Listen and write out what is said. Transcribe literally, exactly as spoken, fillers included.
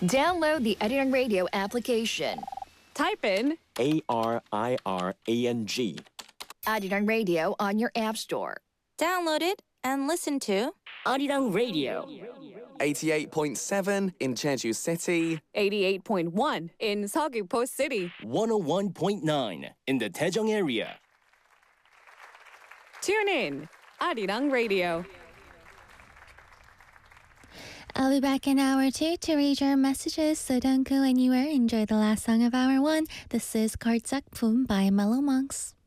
Download the Arirang Radio application. Type in A R I R A N G. Arirang Radio on your app store. Download it and listen to Arirang Radio. eighty-eight point seven in Jeju City. eighty-eight point one in Seogwipo City. one oh one point nine in the Daejeong area. Tune in, Arirang Radio. I'll be back in hour two to read your messages, so don't go anywhere. Enjoy the last song of hour one. This is Kartsak Pum by Mellow Monks.